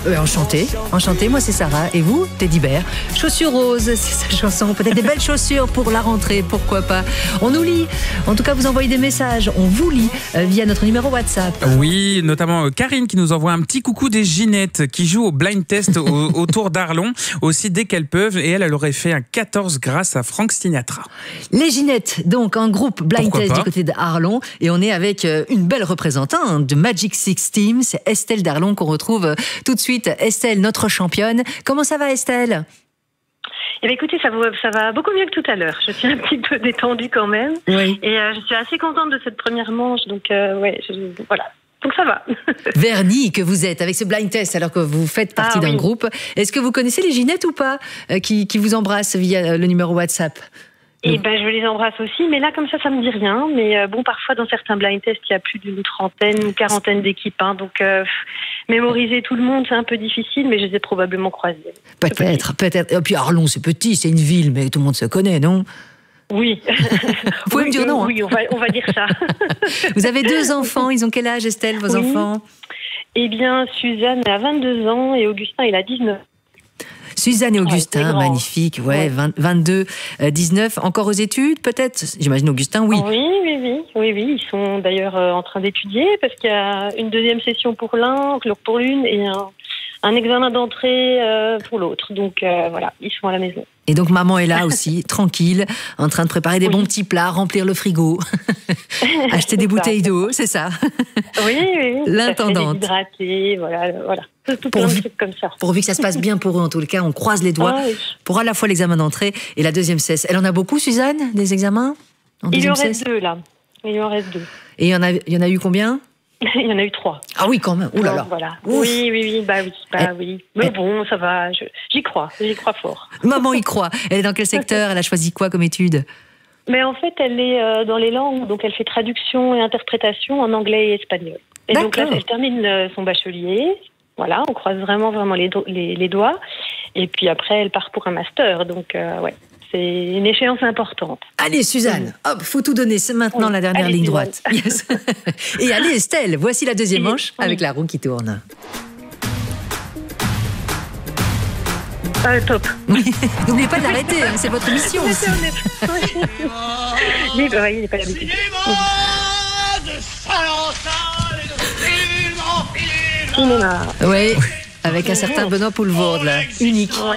Enchanté, moi c'est Sarah. Et vous, Teddy Bear. Chaussures roses, c'est sa chanson. Peut-être des belles chaussures pour la rentrée, pourquoi pas. On nous lit, en tout cas vous envoyez des messages. On vous lit via notre numéro WhatsApp. Oui, notamment Karine qui nous envoie un petit coucou des Ginettes qui jouent au blind test autour d'Arlon, aussi dès qu'elles peuvent. Et elle aurait fait un 14 grâce à Frank Sinatra. Les Ginettes, donc un groupe blind test du côté d'Arlon. Et on est avec une belle représentante de Magic Six Team. C'est Estelle d'Arlon qu'on retrouve tout de suite. Estelle, notre championne. Comment ça va, Estelle ? Eh bien, écoutez, ça va beaucoup mieux que tout à l'heure. Je suis un petit peu détendue quand même. Oui. Et je suis assez contente de cette première manche. Donc, voilà. Donc, ça va. Vernie que vous êtes avec ce blind test alors que vous faites partie d'un groupe. Est-ce que vous connaissez les Ginettes ou pas qui vous embrassent via le numéro WhatsApp ? Et je les embrasse aussi, mais là, comme ça me dit rien. Mais bon, parfois, dans certains blind tests, il y a plus d'une trentaine ou quarantaine d'équipes. Donc, mémoriser tout le monde, c'est un peu difficile, mais je les ai probablement croisés. Peut-être. Et puis Arlon, c'est petit, c'est une ville, mais tout le monde se connaît, non ? Oui. Vous pouvez me dire non ? Oui, on va dire ça. Vous avez 2 enfants, ils ont quel âge, Estelle, vos enfants ? Eh bien, Suzanne a 22 ans et Augustin, il a 19 ans. Suzanne et Augustin, magnifique, 22, 19, encore aux études peut-être ? J'imagine Augustin, oui. Oui, ils sont d'ailleurs en train d'étudier parce qu'il y a une deuxième session pour l'une et un examen d'entrée pour l'autre. Donc voilà, ils sont à la maison. Et donc maman est là aussi, tranquille, en train de préparer des bons petits plats, remplir le frigo, acheter des bouteilles d'eau, c'est ça ? Oui. L'intendante. Hydrater, voilà. Tout plein de trucs comme ça. Pourvu que ça se passe bien pour eux, en tout cas, on croise les doigts pour à la fois l'examen d'entrée et la deuxième cesse. Elle en a beaucoup, Suzanne, des examens ? Il en reste 2, là. Il en reste 2. Et il y en a eu combien ? Il y en a eu 3. Ah oui, quand même. Ouh là là. Voilà. Oui. Mais bon, ça va. J'y crois fort. Maman y croit. Elle est dans quel secteur ? Elle a choisi quoi comme étude ? Mais en fait, elle est dans les langues, donc elle fait traduction et interprétation en anglais et espagnol. Et donc là, elle termine son bachelier. Voilà, on croise vraiment les doigts. Et puis après, elle part pour un master. Donc, c'est une échéance importante. Allez, Suzanne, hop, faut tout donner. C'est maintenant la dernière ligne droite. Yes. Et allez, Estelle, voici la deuxième manche avec la roue qui tourne. Top. N'oubliez pas de l'arrêter, c'est votre mission aussi. Il n'est pas l'habitude. Oui, avec un certain Benoît Poulvoorde, là, unique.